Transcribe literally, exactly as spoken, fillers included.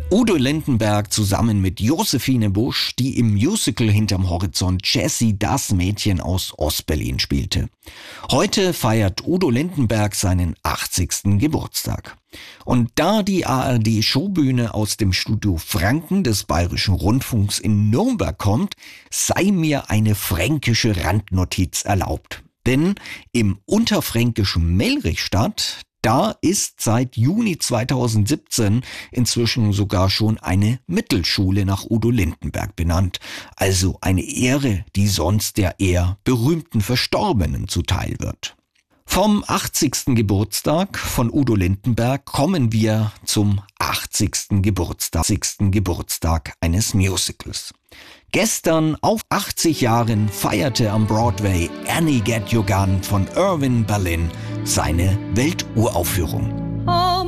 Udo Lindenberg zusammen mit Josephine Busch, die im Musical Hinterm Horizont Jessie, das Mädchen aus Ostberlin spielte. Heute feiert Udo Lindenberg seinen achtzigsten Geburtstag. Und da die A R D-Showbühne aus dem Studio Franken des Bayerischen Rundfunks in Nürnberg kommt, sei mir eine fränkische Randnotiz erlaubt. Denn im unterfränkischen Melrichstadt, da ist seit Juni zweitausendsiebzehn inzwischen sogar schon eine Mittelschule nach Udo Lindenberg benannt. Also eine Ehre, die sonst der eher berühmten Verstorbenen zuteil wird. Vom achtzigsten Geburtstag von Udo Lindenberg kommen wir zum achtzigsten Geburtstag, achtzigsten Geburtstag eines Musicals. Gestern auf achtzig Jahren feierte am Broadway Annie Get Your Gun von Irving Berlin seine Welturaufführung.